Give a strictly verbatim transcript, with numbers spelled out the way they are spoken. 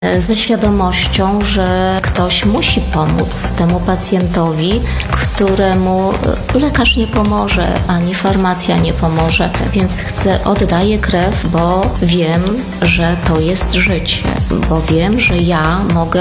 ze świadomością, że ktoś musi pomóc temu pacjentowi, któremu lekarz nie pomoże, ani farmacja nie pomoże, więc chcę, oddaję krew, bo wiem, że to jest życie, bo wiem, że ja mogę